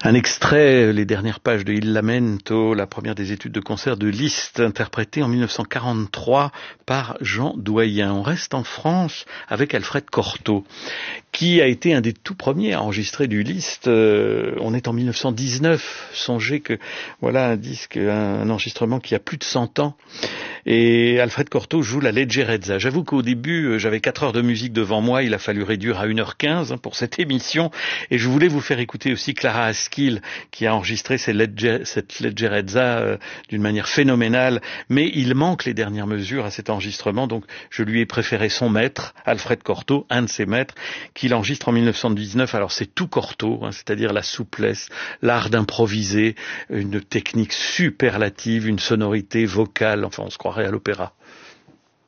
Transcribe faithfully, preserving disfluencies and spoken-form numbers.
Un extrait, les dernières pages de Il Lamento, la première des études de concert de Liszt, interprétée en mille neuf cent quarante-trois par Jean Doyen. On reste en France avec Alfred Cortot, qui a été un des tout premiers à enregistrer du Liszt. Euh, on est en mille neuf cent dix-neuf. Songez que voilà un disque, un, un enregistrement qui a plus de cent ans. Et Alfred Cortot joue la Leggerezza. J'avoue qu'au début, j'avais quatre heures de musique devant moi. Il a fallu réduire à une heure quinze pour cette émission. Et je voulais vous faire écouter aussi Clara Askill, qui a enregistré cette Leggerezza euh, d'une manière phénoménale. Mais il manque les dernières mesures à cet enregistrement. Donc, je lui ai préféré son maître, Alfred Cortot, un de ses maîtres, qu'il enregistre en mille neuf cent dix-neuf. Alors, c'est tout Cortot, hein, c'est-à-dire la souplesse, l'art d'improviser, une technique superlative, une sonorité vocale. Enfin, on se croirait à l'opéra.